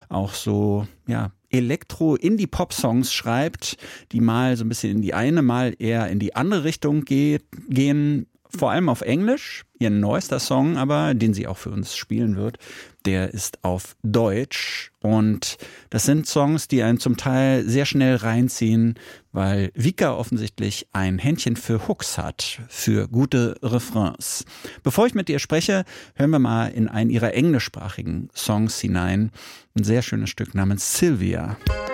auch so, ja, Elektro-Indie-Pop-Songs schreibt, die mal so ein bisschen in die eine, mal eher in die andere Richtung gehen. Vor allem auf Englisch. Ihr neuester Song aber, den sie auch für uns spielen wird, der ist auf Deutsch. Und das sind Songs, die einen zum Teil sehr schnell reinziehen, weil Vika offensichtlich ein Händchen für Hooks hat, für gute Refrains. Bevor ich mit ihr spreche, hören wir mal in einen ihrer englischsprachigen Songs hinein. Ein sehr schönes Stück namens Sylvia.